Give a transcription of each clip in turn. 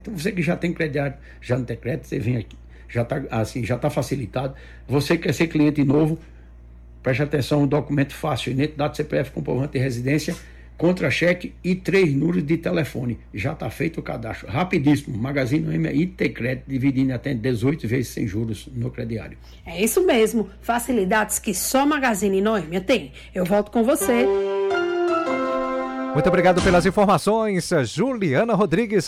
Então, você que já tem crediário, já não tem crédito, você vem aqui. Já está assim, já tá facilitado. Você que quer ser cliente novo, preste atenção, um documento fácil, identidade, CPF, comprovante de residência, contra-cheque e 3 números de telefone. Já está feito o cadastro. Rapidíssimo. Magazine MI tem crédito, dividindo até 18 vezes sem juros no crediário. É isso mesmo. Facilidades que só Magazine Noêmia tem. Eu volto com você. Muito obrigado pelas informações, Juliana Rodrigues,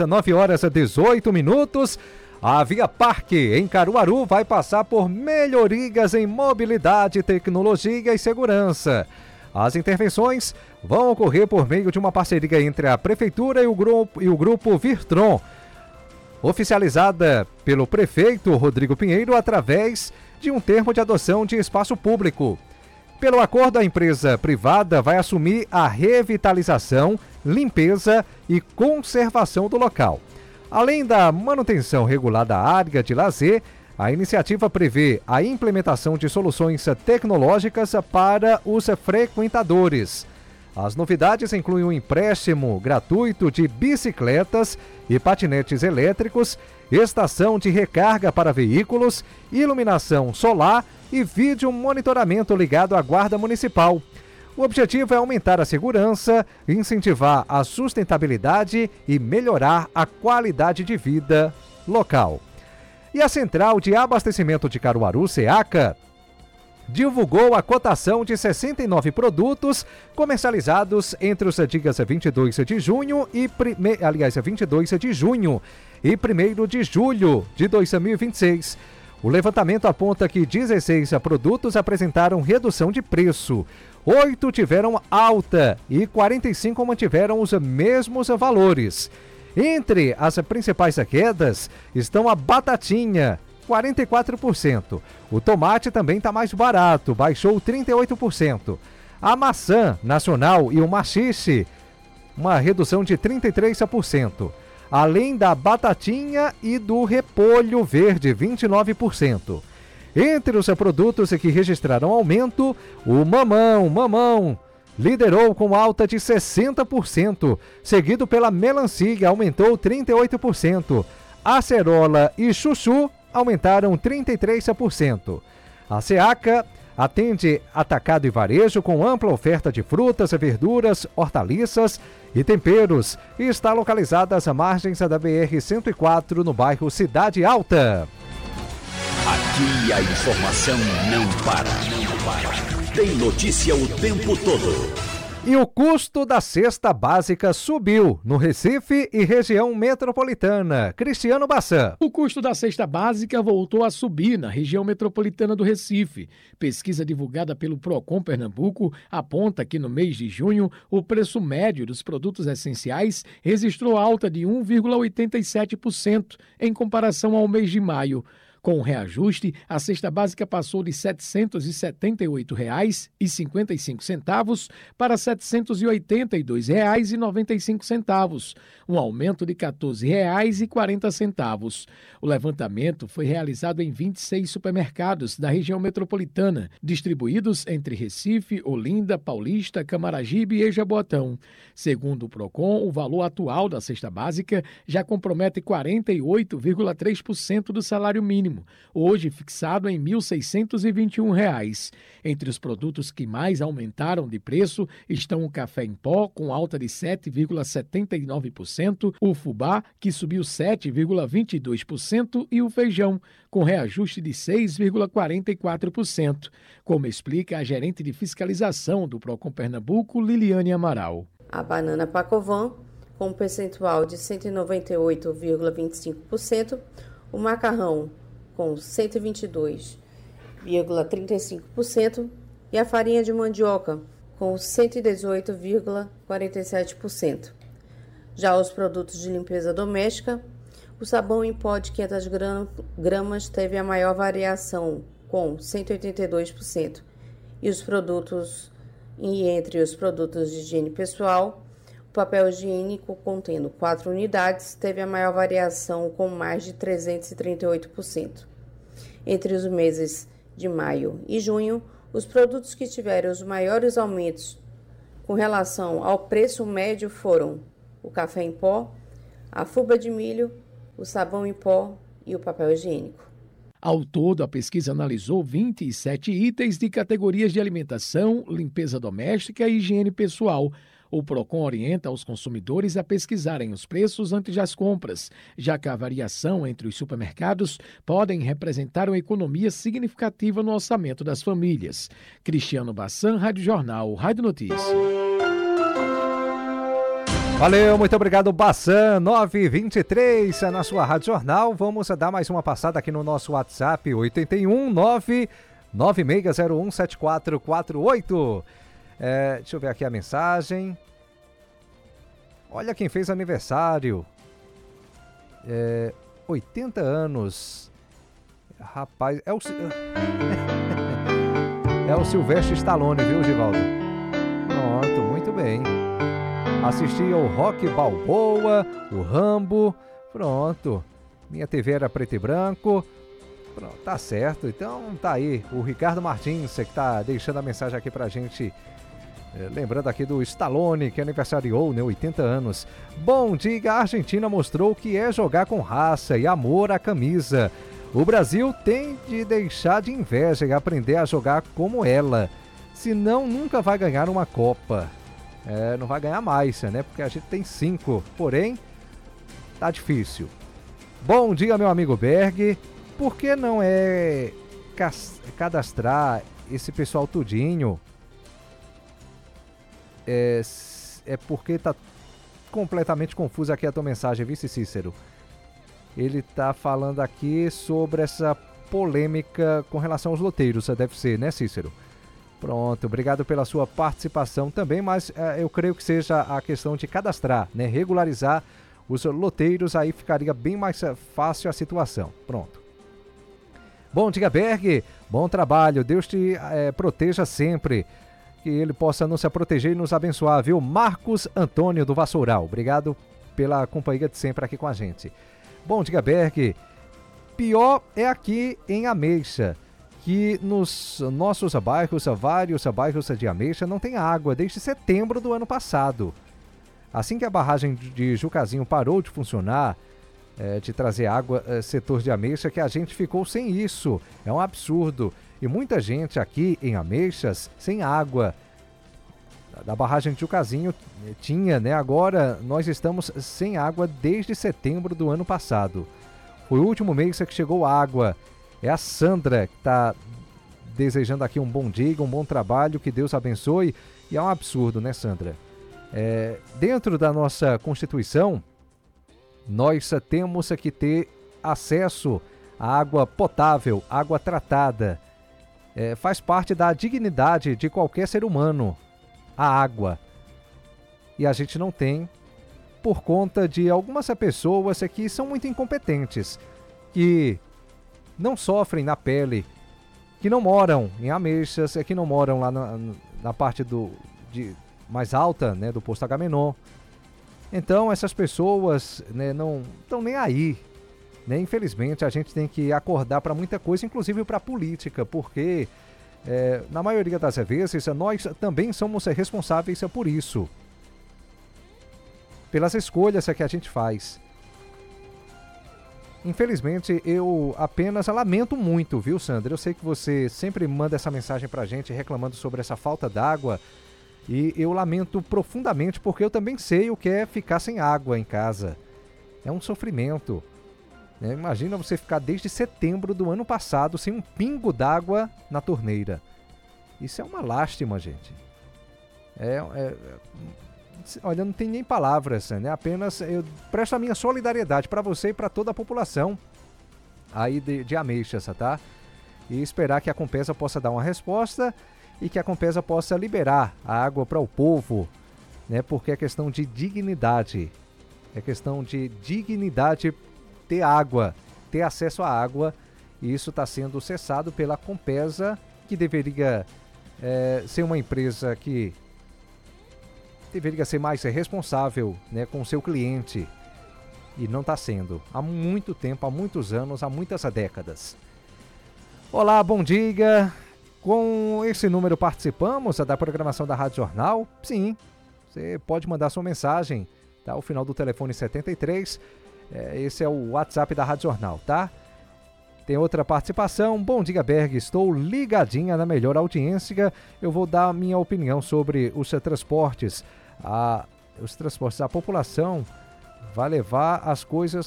9h18. A Via Parque, em Caruaru, vai passar por melhorias em mobilidade, tecnologia e segurança. As intervenções vão ocorrer por meio de uma parceria entre a Prefeitura e o Grupo Virtron, oficializada pelo prefeito Rodrigo Pinheiro através de um termo de adoção de espaço público. Pelo acordo, a empresa privada vai assumir a revitalização, limpeza e conservação do local. Além da manutenção regular da área de lazer, a iniciativa prevê a implementação de soluções tecnológicas para os frequentadores. As novidades incluem o empréstimo gratuito de bicicletas e patinetes elétricos, estação de recarga para veículos, iluminação solar e vídeo monitoramento ligado à Guarda Municipal. O objetivo é aumentar a segurança, incentivar a sustentabilidade e melhorar a qualidade de vida local. E a Central de Abastecimento de Caruaru, SEACA, divulgou a cotação de 69 produtos comercializados entre os dias 22 de junho e 22 de junho e 1º de julho de 2026. O levantamento aponta que 16 produtos apresentaram redução de preço, 8 tiveram alta e 45 mantiveram os mesmos valores. Entre as principais quedas estão a batatinha, 44%. O tomate também está mais barato, baixou 38%. A maçã nacional e o maxixe, uma redução de 33%. Além da batatinha e do repolho verde, 29%. Entre os produtos que registraram aumento, o mamão liderou com alta de 60%, seguido pela melancia, aumentou 38%. Acerola e chuchu aumentaram 33%. A SEACA atende atacado e varejo com ampla oferta de frutas, verduras, hortaliças e temperos e está localizada às margens da BR-104 no bairro Cidade Alta. Aqui a informação não para. Tem notícia o tempo todo. E o custo da cesta básica subiu no Recife e região metropolitana. Cristiano Bassan. O custo da cesta básica voltou a subir na região metropolitana do Recife. Pesquisa divulgada pelo Procon Pernambuco aponta que no mês de junho o preço médio dos produtos essenciais registrou alta de 1,87% em comparação ao mês de maio. Com o reajuste, a cesta básica passou de R$ 778,55 para R$ 782,95, um aumento de R$ 14,40. O levantamento foi realizado em 26 supermercados da região metropolitana, distribuídos entre Recife, Olinda, Paulista, Camaragibe e Jaboatão. Segundo o Procon, o valor atual da cesta básica já compromete 48,3% do salário mínimo, hoje fixado em R$ 1.621. Entre os produtos que mais aumentaram de preço estão o café em pó, com alta de 7,79%, o fubá, que subiu 7,22%, e o feijão, com reajuste de 6,44%, como explica a gerente de fiscalização do Procon Pernambuco, Liliane Amaral. A banana Pacovan, com um percentual de 198,25%, o macarrão, com 122,35%, e a farinha de mandioca, com 118,47%. Já os produtos de limpeza doméstica, o sabão em pó de 500 gramas teve a maior variação, com 182%, e entre os produtos de higiene pessoal, o papel higiênico contendo 4 unidades teve a maior variação, com mais de 338%. Entre os meses de maio e junho, os produtos que tiveram os maiores aumentos com relação ao preço médio foram o café em pó, a fuba de milho o sabão em pó e o papel higiênico. Ao todo, a pesquisa analisou 27 itens de categorias de alimentação, limpeza doméstica e higiene pessoal. O PROCON orienta os consumidores a pesquisarem os preços antes das compras, já que a variação entre os supermercados podem representar uma economia significativa no orçamento das famílias. Cristiano Bassan, Rádio Jornal, Rádio Notícia. Valeu, muito obrigado, Bassan. 9h23 na sua Rádio Jornal. Vamos dar mais uma passada aqui no nosso WhatsApp, 81996017448. Deixa eu ver aqui a mensagem. Olha quem fez aniversário. 80 anos. Rapaz, é o Sylvester Stallone, viu, Givaldo? Pronto, muito bem. Assisti ao Rock Balboa, o Rambo. Pronto. Minha TV era preto e branco. Pronto, tá certo. Então tá aí o Ricardo Martins, que tá deixando a mensagem aqui pra gente. Lembrando aqui do Stallone, que aniversariou, né, 80 anos. Bom dia, a Argentina mostrou que é jogar com raça e amor à camisa. O Brasil tem de deixar de inveja e aprender a jogar como ela. Senão nunca vai ganhar uma Copa. Não vai ganhar mais, né? Porque a gente tem 5. Porém, tá difícil. Bom dia, meu amigo Berg. Por que não cadastrar esse pessoal tudinho? É porque tá completamente confusa aqui a tua mensagem, vice Cícero. Ele tá falando aqui sobre essa polêmica com relação aos loteiros, deve ser, né, Cícero? Pronto, obrigado pela sua participação também, mas eu creio que seja a questão de cadastrar, né, regularizar os loteiros, aí ficaria bem mais fácil a situação. Pronto. Bom dia, Berg, bom trabalho, Deus te proteja sempre. Que ele possa nos proteger e nos abençoar, viu? Marcos Antônio do Vassoural. Obrigado pela companhia de sempre aqui com a gente. Bom dia, Berg. Pior é aqui em Ameixa, que nos nossos bairros, vários bairros de Ameixa, não tem água desde setembro do ano passado. Assim que a barragem de Jucazinho parou de funcionar, de trazer água, setor de Ameixa, que a gente ficou sem isso. É um absurdo. E muita gente aqui em Ameixas sem água. Da barragem de Jucazinho tinha, né? Agora nós estamos sem água desde setembro do ano passado. Foi o último mês que chegou água. É a Sandra que está desejando aqui um bom dia, um bom trabalho, que Deus abençoe. E é um absurdo, né, Sandra? Dentro da nossa Constituição, nós temos que ter acesso à água potável, água tratada. Faz parte da dignidade de qualquer ser humano, a água. E a gente não tem, por conta de algumas pessoas que são muito incompetentes, que não sofrem na pele, que não moram em Ameixas, que não moram lá na parte mais alta, né, do posto Agamenon. Então essas pessoas, né, não estão nem aí. Né? Infelizmente a gente tem que acordar para muita coisa, inclusive para a política, porque na maioria das vezes nós também somos responsáveis por isso, pelas escolhas que a gente faz. Infelizmente eu apenas lamento muito, viu, Sandra? Eu sei que você sempre manda essa mensagem para a gente reclamando sobre essa falta d'água, e eu lamento profundamente, porque eu também sei o que é ficar sem água em casa. É um sofrimento. Imagina você ficar desde setembro do ano passado sem um pingo d'água na torneira. Isso é uma lástima, gente. Olha, não tem nem palavras, né? Apenas eu presto a minha solidariedade para você e para toda a população aí de Ameixas, tá? E esperar que a Compesa possa dar uma resposta e que a Compesa possa liberar a água para o povo, né? Porque é questão de dignidade. É questão de dignidade ter água, ter acesso à água, e isso está sendo cessado pela Compesa, que deveria ser uma empresa que deveria ser mais responsável, né, com o seu cliente, e não está sendo. Há muito tempo, há muitos anos, há muitas décadas. Olá, bom dia. Com esse número participamos da programação da Rádio Jornal? Sim, você pode mandar sua mensagem, tá? O final do telefone 73 Esse é o WhatsApp da Rádio Jornal, tá? Tem outra participação. Bom dia, Berg. Estou ligadinha na melhor audiência. Eu vou dar a minha opinião sobre os transportes. Os transportes, a população vai levar as coisas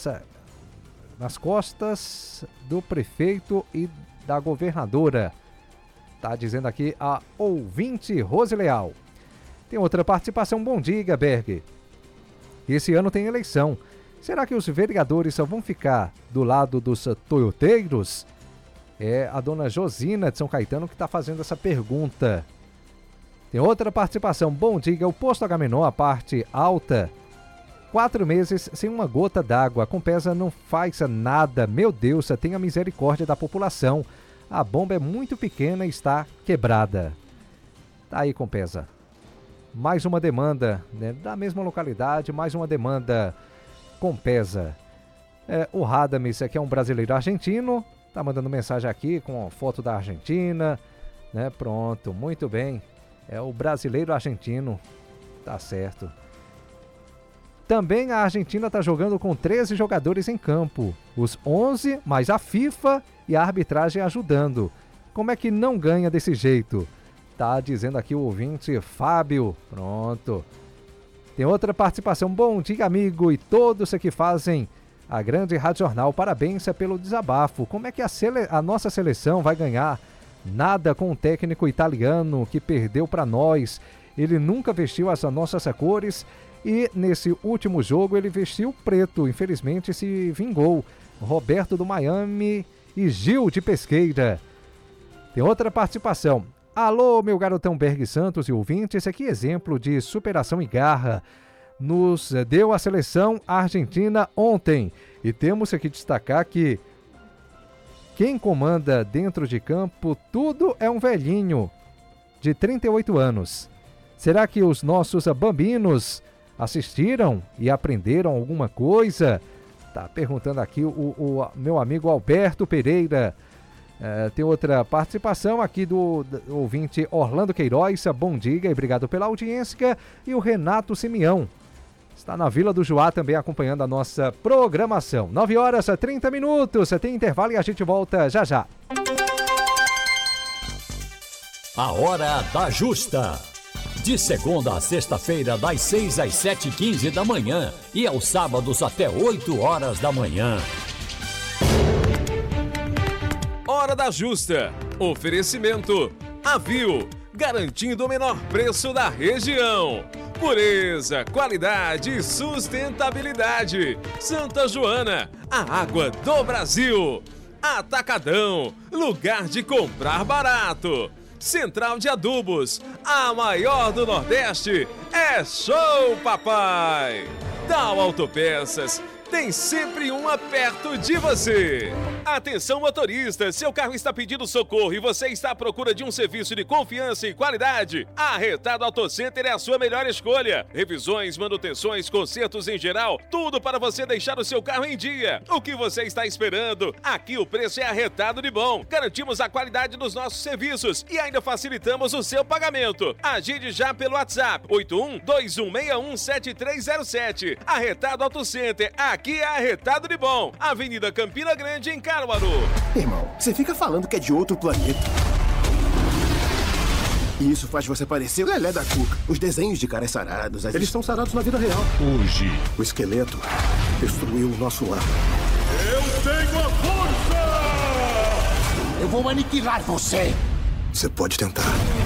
nas costas do prefeito e da governadora. Tá dizendo aqui a ouvinte Rose Leal. Tem outra participação. Bom dia, Berg. Esse ano tem eleição. Será que os vereadores só vão ficar do lado dos toyoteiros? É a dona Josina de São Caetano que está fazendo essa pergunta. Tem outra participação. Bom dia, o posto Agamenon, a parte alta, 4 meses sem uma gota d'água. A Compesa não faz nada. Meu Deus, tenha misericórdia da população. A bomba é muito pequena e está quebrada. Tá aí, Compesa. Mais uma demanda, né, da mesma localidade, mais uma demanda, Compesa. O Radames, que é um brasileiro argentino, tá mandando mensagem aqui com a foto da Argentina, né? Pronto, muito bem. É o brasileiro argentino, tá certo. Também a Argentina tá jogando com 13 jogadores em campo, os 11 mais a FIFA e a arbitragem ajudando. Como é que não ganha desse jeito? Tá dizendo aqui o ouvinte Fábio. Pronto. Tem outra participação. Bom dia, amigo, e todos que fazem a grande Rádio Jornal. Parabéns pelo desabafo. Como é que a nossa seleção vai ganhar? Nada com o técnico italiano que perdeu para nós. Ele nunca vestiu as nossas cores e nesse último jogo ele vestiu preto. Infelizmente se vingou. Roberto do Miami e Gil de Pesqueira. Tem outra participação. Alô, meu garotão Berg Santos e ouvintes, esse aqui é exemplo de superação e garra. Nos deu a seleção argentina ontem. E temos que destacar que quem comanda dentro de campo tudo é um velhinho de 38 anos. Será que os nossos bambinos assistiram e aprenderam alguma coisa? Tá perguntando aqui o meu amigo Alberto Pereira. Tem outra participação aqui do ouvinte Orlando Queiroz. Bom dia e obrigado pela audiência. E o Renato Simeão está na Vila do Joá também acompanhando a nossa programação. 9h30. Tem intervalo e a gente volta já já. A Hora da Justa. De segunda a sexta-feira, das 6 às 7h15 da manhã e aos sábados até 8 horas da manhã. Hora da Justa. Oferecimento Avil, garantindo o menor preço da região. Pureza, qualidade e sustentabilidade. Santa Joana, a água do Brasil. Atacadão, lugar de comprar barato. Central de Adubos, a maior do Nordeste. É show, papai! Tal Autopeças, tem sempre uma perto de você. Atenção, motorista, seu carro está pedindo socorro e você está à procura de um serviço de confiança e qualidade? A Arretado Auto Center é a sua melhor escolha. Revisões, manutenções, consertos em geral, tudo para você deixar o seu carro em dia. O que você está esperando? Aqui o preço é arretado de bom. Garantimos a qualidade dos nossos serviços e ainda facilitamos o seu pagamento. Agende já pelo WhatsApp 81-2161-7307. Arretado Auto Center, aqui é arretado de bom. Avenida Campina Grande, em Caruaru. Irmão, você fica falando que é de outro planeta. E isso faz você parecer o Lelé da Cuca. Os desenhos de caras sarados, eles estão sarados na vida real. Hoje, o esqueleto destruiu o nosso lar. Eu tenho a força! Eu vou aniquilar você. Você pode tentar.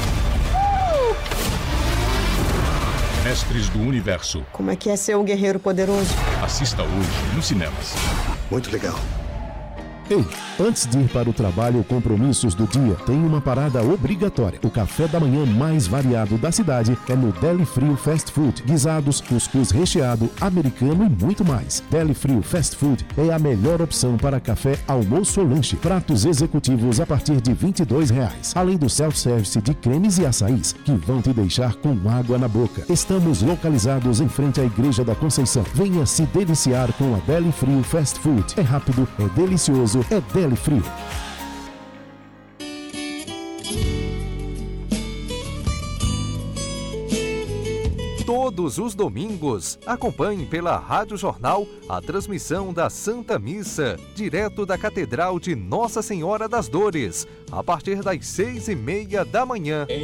Mestres do Universo. Como é que é ser um guerreiro poderoso? Assista hoje nos cinemas. Muito legal. Ei, antes de ir para o trabalho ou compromissos do dia, tem uma parada obrigatória. O café da manhã mais variado da cidade é no Deli Frio Fast Food. Guisados, cuscuz recheado, americano e muito mais. Deli Frio Fast Food é a melhor opção para café, almoço ou lanche. Pratos executivos a partir de R$ 22,00. Além do self-service de cremes e açaís, que vão te deixar com água na boca. Estamos localizados em frente à Igreja da Conceição. Venha se deliciar com a Deli Frio Fast Food. É rápido, é delicioso, é Deli Frio. Todo Todos os domingos, acompanhe pela Rádio Jornal a transmissão da Santa Missa, direto da Catedral de Nossa Senhora das Dores, a partir das 6:30 da manhã.